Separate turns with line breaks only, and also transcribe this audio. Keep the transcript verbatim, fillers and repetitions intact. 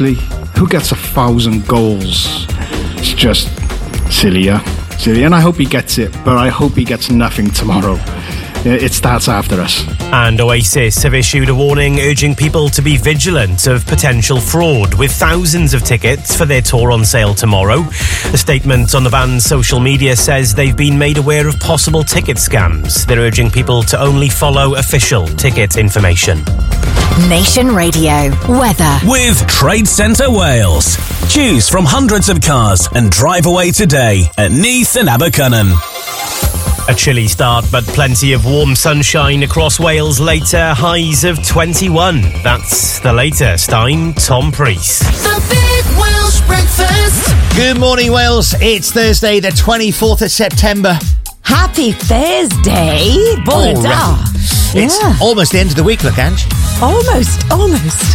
honestly, who gets a thousand goals? It's just silly, yeah? Silly. And I hope he gets it, but I hope he gets nothing tomorrow. It starts after us.
And Oasis have issued a warning urging people to be vigilant of potential fraud, with thousands of tickets for their tour on sale tomorrow. The statement on the band's social media says they've been made aware of possible ticket scams. They're urging people to only follow official ticket information.
Nation Radio weather
with Trade Centre Wales. Choose from hundreds of cars and drive away today at Neath and Abercynon.
A chilly start, but plenty of warm sunshine across Wales later. Highs of twenty-one. That's the latest. I'm Tom Priest.
The Big Welsh Breakfast.
Good morning, Wales. It's Thursday, the twenty-fourth of September.
Happy Thursday. Bon
Already. It's
yeah.
almost the end of the week, look, Ange.
Almost, almost.